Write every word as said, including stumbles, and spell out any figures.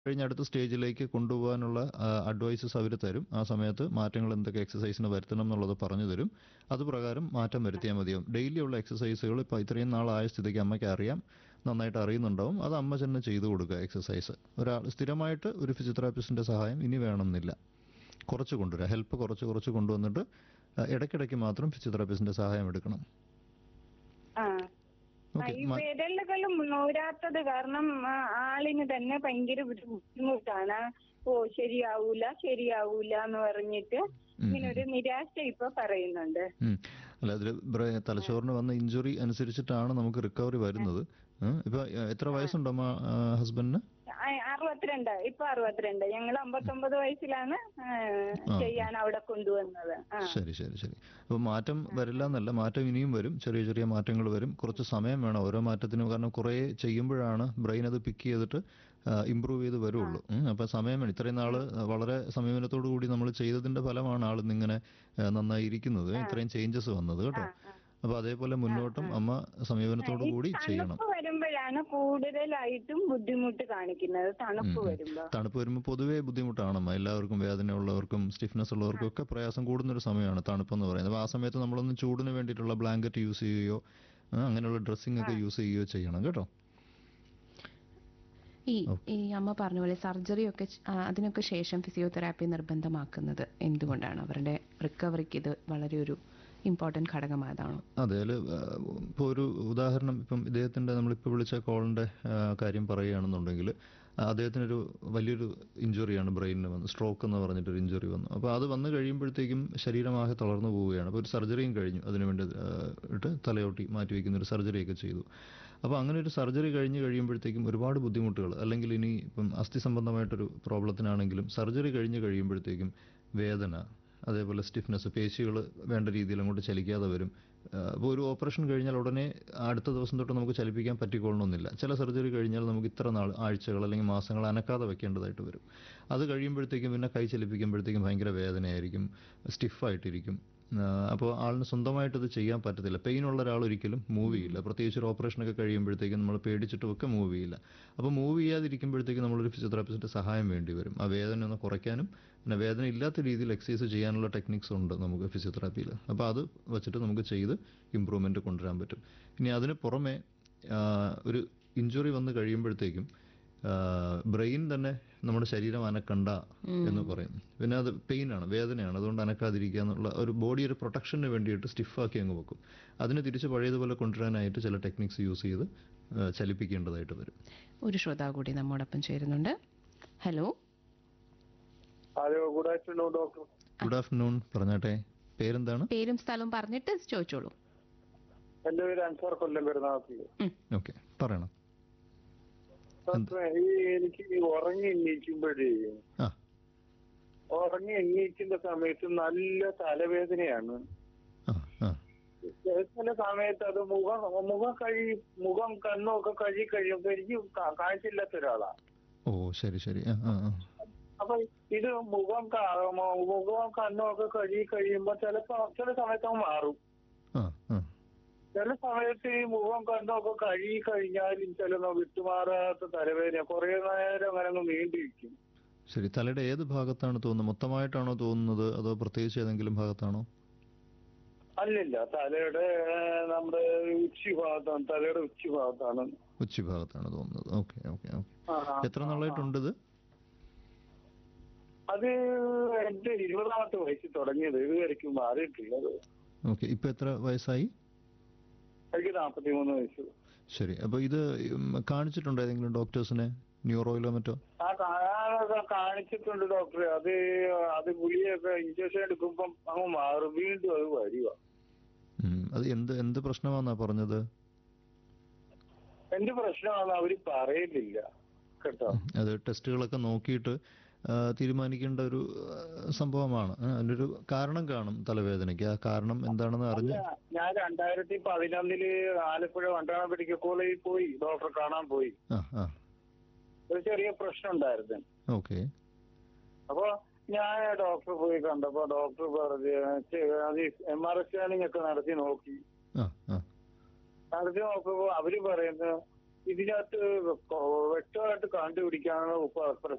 കഴിഞ്ഞ അടുത്ത സ്റ്റേജിലേക്ക് കൊണ്ടുപോകാനുള്ള അഡ്വൈസസ് അവർ തരും. ആ സമയത്ത് മാറ്റങ്ങൾ എന്തൊക്കെ എക്സസൈസിന് വരുത്തണം എന്നുള്ളത് പറഞ്ഞു തരും. അതുപ്രകാരം മാറ്റം വരുത്തിയാൽ മതിയാവും. ഡെയിലി ഉള്ള എക്സസൈസുകൾ ഇപ്പോൾ ഇത്രയും നാളായ സ്ഥിതിക്ക് അമ്മയ്ക്ക് അറിയാം, നന്നായിട്ട് അറിയുന്നുണ്ടാവും. അത് അമ്മ തന്നെ ചെയ്തു കൊടുക്കുക. എക്സസൈസ് ഒരാൾ സ്ഥിരമായിട്ട് ഒരു ഫിസിയോതെറാപ്പിസ്റ്റിന്റെ സഹായം ഇനി വേണമെന്നില്ല. കുറച്ച് കൊണ്ടുവരിക, ഹെൽപ്പ് കുറച്ച് കുറച്ച് കൊണ്ടുവന്നിട്ട് ഇടയ്ക്കിടയ്ക്ക് മാത്രം ഫിസിയോതെറാപ്പിസ്റ്റിന്റെ സഹായം എടുക്കണം. ഈ വിരലുകളും നൂരാത്തത് കാരണം ആളിന് തന്നെ ഭയങ്കര ബുദ്ധിമുട്ടാണ്. ഓ ശരിയാവൂല ശരിയാവൂല എന്ന് പറഞ്ഞിട്ട് ഇങ്ങനെ ഒരു നിരാശ ഇപ്പൊ പറയുന്നുണ്ട്. അല്ല, അതിൽ തലച്ചോറിന് വന്ന ഇഞ്ചുറി അനുസരിച്ചിട്ടാണ് നമുക്ക് റിക്കവറി വരുന്നത്. ഇപ്പൊ എത്ര വയസ്സുണ്ടോ ഹസ്ബൻഡിന്? അറുപത്തിരണ്ട്. ഇപ്പൊ അറുപത്തിരണ്ട്. ഞങ്ങൾ അമ്പത്തൊമ്പത് വയസ്സിലാണ് ചെയ്യാൻ അവിടെ കൊണ്ടുവന്നത്. ശരി ശരി ശരി. അപ്പൊ മാറ്റം വരില്ല എന്നല്ല, മാറ്റം ഇനിയും വരും. ചെറിയ ചെറിയ മാറ്റങ്ങൾ വരും. കുറച്ച് സമയം വേണം ഓരോ മാറ്റത്തിനും. കാരണം കുറെ ചെയ്യുമ്പോഴാണ് ബ്രെയിൻ അത് പിക്ക് ചെയ്തിട്ട് ഇമ്പ്രൂവ് ചെയ്ത് വരുള്ളൂ. അപ്പൊ സമയം വേണം. ഇത്രയും നാള് വളരെ സമീപനത്തോടു കൂടി നമ്മൾ ചെയ്തതിന്റെ ഫലമാണ് ആൾ ഇന്നിങ്ങനെ നന്നായി ഇരിക്കുന്നത്, ഇത്രയും ചേഞ്ചസ് വന്നത് കേട്ടോ. അപ്പൊ അതേപോലെ മുന്നോട്ടും അമ്മ സമീപനത്തോടു കൂടി ചെയ്യണം. വരുമ്പോഴാണ് കൂടുതലായിട്ടും ബുദ്ധിമുട്ട് കാണിക്കുന്നത്. തണുപ്പ് വരുമ്പോൾ തണുപ്പ് വരുമ്പോൾ പൊതുവേ ബുദ്ധിമുട്ടാണമ്മ. എല്ലാവർക്കും വേദന ഉള്ളവർക്കും സ്റ്റിഫ്നെസ് ഉള്ളവർക്കും ഒക്കെ പ്രയാസം കൂടുന്നൊരു സമയമാണ് തണുപ്പെന്ന് പറയുന്നത്. അപ്പൊ ആ സമയത്ത് നമ്മളൊന്ന് ചൂടിന് വേണ്ടിയിട്ടുള്ള ബ്ലാങ്കറ്റ് യൂസ് ചെയ്യുകയോ അങ്ങനെയുള്ള ഡ്രസ്സിംഗ് ഒക്കെ യൂസ് ചെയ്യുകയോ ചെയ്യണം കേട്ടോ. ഈ ഈ അമ്മ പറഞ്ഞ പോലെ സർജറി ഒക്കെ അതിനൊക്കെ ശേഷം ഫിസിയോതെറാപ്പി നിർബന്ധമാക്കുന്നത് എന്തുകൊണ്ടാണ്? അവരുടെ റിക്കവറിക്ക് ഇത് വളരെ ഒരു ഇമ്പോർട്ടന്റ് ഘടകമായതാണോ? അതെ. ഇപ്പോൾ ഒരു ഉദാഹരണം, ഇപ്പം ഇദ്ദേഹത്തിന്റെ നമ്മളിപ്പോൾ വിളിച്ച കോളിന്റെ കാര്യം പറയുകയാണെന്നുണ്ടെങ്കിൽ അദ്ദേഹത്തിനൊരു വലിയൊരു ഇഞ്ചുറിയാണ് ബ്രെയിനിന് വന്നു, സ്ട്രോക്ക് എന്ന് പറഞ്ഞിട്ടൊരു ഇഞ്ചുറി വന്നു. അപ്പോൾ അത് വന്നു കഴിയുമ്പോഴത്തേക്കും ശരീരമാകെ തളർന്നു പോവുകയാണ്. അപ്പോൾ ഒരു സർജറിയും കഴിഞ്ഞു, അതിനുവേണ്ടി ഇട്ട് തലയോട്ടി മാറ്റി വയ്ക്കുന്ന ഒരു സർജറിയൊക്കെ ചെയ്തു. അപ്പോൾ അങ്ങനെ ഒരു സർജറി കഴിഞ്ഞ് കഴിയുമ്പോഴത്തേക്കും ഒരുപാട് ബുദ്ധിമുട്ടുകൾ, അല്ലെങ്കിൽ ഇനി ഇപ്പം അസ്ഥി സംബന്ധമായിട്ടൊരു പ്രോബ്ലത്തിനാണെങ്കിലും സർജറി കഴിഞ്ഞ് കഴിയുമ്പോഴത്തേക്കും വേദന, അതേപോലെ സ്റ്റിഫ്നെസ്, പേശികൾ വേണ്ട രീതിയിൽ അങ്ങോട്ട് ചലിക്കാതെ വരും. അപ്പോൾ ഒരു ഓപ്പറേഷൻ കഴിഞ്ഞാൽ ഉടനെ അടുത്ത ദിവസം തൊട്ട് നമുക്ക് ചലിപ്പിക്കാൻ പറ്റിക്കൊള്ളണമെന്നില്ല. ചില സർജറി കഴിഞ്ഞാൽ നമുക്ക് ഇത്ര നാൾ, ആഴ്ചകൾ അല്ലെങ്കിൽ മാസങ്ങൾ അനക്കാതെ വെക്കേണ്ടതായിട്ട് വരും. അത് കഴിയുമ്പോഴത്തേക്കും പിന്നെ കൈ ചലിപ്പിക്കുമ്പോഴത്തേക്കും ഭയങ്കര വേദനയായിരിക്കും, സ്റ്റിഫായിട്ടിരിക്കും. അപ്പോൾ ആളിന് സ്വന്തമായിട്ടത് ചെയ്യാൻ പറ്റത്തില്ല. പെയിൻ ഉള്ള ഒരാൾ ഒരിക്കലും മൂവ് ചെയ്യില്ല. പ്രത്യേകിച്ച് ഒരു ഓപ്പറേഷനൊക്കെ കഴിയുമ്പോഴത്തേക്കും നമ്മൾ പേടിച്ചിട്ടുമൊക്കെ മൂവ് ചെയ്യില്ല. അപ്പോൾ മൂവ് ചെയ്യാതിരിക്കുമ്പോഴത്തേക്കും നമ്മളൊരു ഫിസിയോതെറാപ്പിസ്റ്റിന്റെ സഹായം വേണ്ടി വരും. ആ വേദന ഒന്ന് കുറയ്ക്കാനും പിന്നെ വേദന ഇല്ലാത്ത രീതിയിൽ എക്സസൈസ് ചെയ്യാനുള്ള ടെക്നിക്സ് ഉണ്ട് നമുക്ക് ഫിസിയോതെറാപ്പിയിൽ. അപ്പോൾ അത് വെച്ചിട്ട് നമുക്ക് ചെയ്ത് ഇമ്പ്രൂവ്മെന്റ് കൊണ്ടുവരാൻ പറ്റും. ഇനി അതിന് പുറമെ ഒരു ഇഞ്ചുറി വന്ന് കഴിയുമ്പോഴത്തേക്കും ബ്രെയിൻ തന്നെ നമ്മുടെ ശരീരം അനക്കണ്ട എന്ന് പറയും. പിന്നെ അത് പെയിനാണ്, വേദനയാണ്, അതുകൊണ്ട് അനക്കാതിരിക്കുക എന്നുള്ള ഒരു ബോഡി ഒരു പ്രൊട്ടക്ഷന് വേണ്ടിയിട്ട് സ്റ്റിഫാക്കി അങ്ങ് വെക്കും. അതിന് തിരിച്ച് പഴയതുപോലെ കൊണ്ടുവരാനായിട്ട് ചില ടെക്നിക്സ് യൂസ് ചെയ്ത് ചലിപ്പിക്കേണ്ടതായിട്ട് വരും. ഒരു ശ്രോതാവ് കൂടി നമ്മോടൊപ്പം ചേരുന്നുണ്ട്. Hello hello good afternoon doctor. Good afternoon. പറഞ്ഞാട്ടെ, പേരെന്താണ്? പേരും സ്ഥലവും പറഞ്ഞിട്ട് ചോദിച്ചോളൂ. എന്റെ പേര് അൻസാർ, കൊല്ലം പെരുന്നാളത്തില്. ഓക്കെ, പറയണം. ഈ എനിക്ക് ഉറങ്ങി എണ്ണീക്കുമ്പോഴേ ഉറങ്ങി എണ്ണീക്കുന്ന സമയത്ത് നല്ല തലവേദനയാണ്. ചില സമയത്ത് അത് മുഖം മുഖം കഴി മുഖം കണ്ണൊക്കെ കഴുകി കഴിയുമ്പോ എനിക്ക് കാഴ്ചയില്ലാത്ത ഒരാളാണ്. ഓ ശരി ശരി. അപ്പൊ ഇത് മുഖം മുഖം കണ്ണൊക്കെ കഴുകി കഴിയുമ്പോ ചിലപ്പോ ചില സമയത്ത് മാറും. ചില സമയത്ത് ഈ മുഖം കണ്ണൊക്കെ കഴുകി കഴിഞ്ഞാലും ചില വിട്ടുമാറാത്ത തലവേദന കുറെ നേരം അങ്ങനെ അങ്ങ് നീണ്ടിരിക്കും. ശരി. തലയുടെ ഏത് ഭാഗത്താണ് തോന്നുന്നത്? മൊത്തമായിട്ടാണോ തോന്നുന്നത്, അതോ പ്രത്യേകിച്ച് ഏതെങ്കിലും ഭാഗത്താണോ? അല്ലില്ല, തലയുടെ നമ്മുടെ ഉച്ചി ഭാഗത്താണ്. തലയുടെ ഉച്ചി ഭാഗത്താണ്. ഉച്ചി ഭാഗത്താണ് തോന്നുന്നത്. Okay okay okay. എത്ര നാളായിട്ടുണ്ട് ഇത്? അത് എന്റെ ഇരുപതാമത്തെ വയസ്സിൽ തുടങ്ങിയത്, ഇതുവരെയ്ക്കും മാറിയിട്ടില്ല. ഓക്കെ. ഇപ്പൊ എത്ര വയസ്സായി? എനിക്ക് നാപ്പത്തിമൂന്ന് വയസ്സ്. ശരി. അപ്പൊ ഇത് കാണിച്ചിട്ടുണ്ടോ ഏതെങ്കിലും ഡോക്ടേഴ്സിനെ, ന്യൂറോയിലോ മറ്റോ? ആ കാണിച്ചിട്ടുണ്ട് ഡോക്ടറെ. അത് അത് ഗുളിയൊക്കെ ഇഞ്ചക്ഷൻ എടുക്കുമ്പം അങ്ങ് മാറും, വീണ്ടും അത് വരിക. അത് എന്ത് എന്ത് പ്രശ്നമാണെന്നാ പറഞ്ഞത്? എന്ത് പ്രശ്നമാണെന്ന് അവര് പറയുന്നില്ല കേട്ടോ. അത് ടെസ്റ്റുകളൊക്കെ നോക്കിയിട്ട് തീരുമാനിക്കേണ്ട ഒരു സംഭവമാണ്. അതിനൊരു കാരണം കാണും തലവേദനയ്ക്ക്. ആ കാരണം എന്താണെന്ന് അറിഞ്ഞ് ഞാൻ രണ്ടായിരത്തി പതിനൊന്നില് ആലപ്പുഴ വണ്ടാനം മെഡിക്കൽ കോളേജിൽ പോയി ഡോക്ടറെ കാണാൻ പോയി. ഒരു ചെറിയ പ്രശ്നം ഉണ്ടായിരുന്നു. ഓക്കെ. അപ്പൊ ഞാൻ ഡോക്ടറെ പോയി കണ്ടപ്പോ ഡോക്ടർ പറഞ്ഞ് അത് എം ആർ ഐ സ്കാനിങ് ഒക്കെ നടത്തി നോക്കി. നടത്തി നോക്കുമ്പോ അവര് പറയുന്നത് ഇതിനകത്ത് വ്യക്തമായിട്ട് കണ്ടുപിടിക്കാനുള്ള